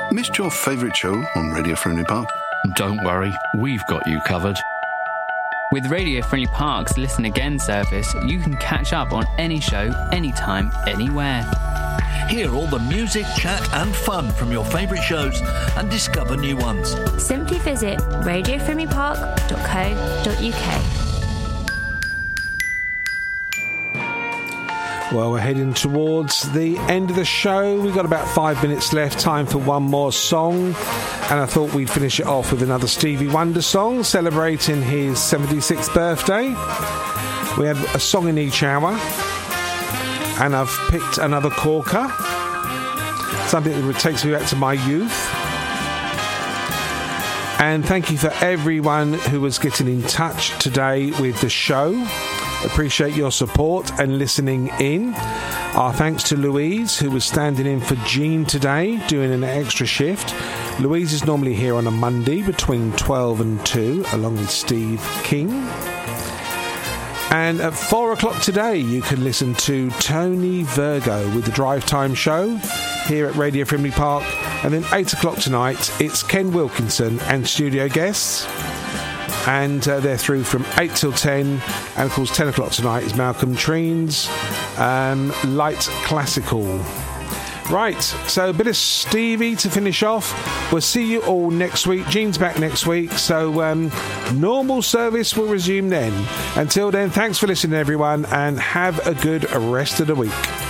Missed your favourite show on Radio Friendly Park? Don't worry, we've got you covered. With Radio Friendly Park's Listen Again service, you can catch up on any show, anytime, anywhere. Hear all the music, chat and fun from your favourite shows and discover new ones. Simply visit radiofriendlypark.co.uk. Well, we're heading towards the end of the show. We've got about 5 minutes left, time for one more song. And I thought we'd finish it off with another Stevie Wonder song, celebrating his 76th birthday. We have a song in each hour. And I've picked another corker. Something that takes me back to my youth. And thank you for everyone who was getting in touch today with the show. Appreciate your support and listening in. Our thanks to Louise, who was standing in for Jean today, doing an extra shift. Louise is normally here on a Monday between 12 and 2, along with Steve King. And at 4 o'clock today, you can listen to Tony Virgo with the Drive Time Show here at Radio Friendly Park. And then 8 o'clock tonight, it's Ken Wilkinson and studio guests. And they're through from 8 till 10. And of course, 10 o'clock tonight is Malcolm Treen's Light Classical. Right, so a bit of Stevie to finish off. We'll see you all next week. Jean's back next week, so normal service will resume then. Until then, thanks for listening, everyone, and have a good rest of the week.